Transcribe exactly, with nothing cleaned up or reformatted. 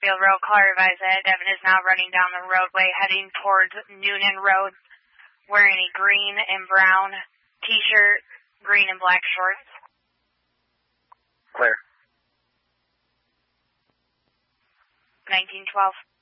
Springfield Road, caller advised that Devin is now running down the roadway heading towards Noonan Road, wearing a green and brown t-shirt, green and black shorts. Clear. nineteen twelve.